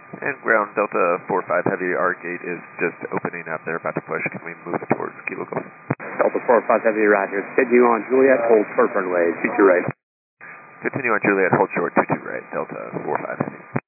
And ground Delta 4-5 Heavy, our gate is just opening up. They're about to push. Can we move towards Kilo Golf? Delta 4-5 Heavy, roger. Continue on Juliet, hold short runway, 22 right. Continue on Juliet, hold short, 22 right, Delta 4-5 Heavy.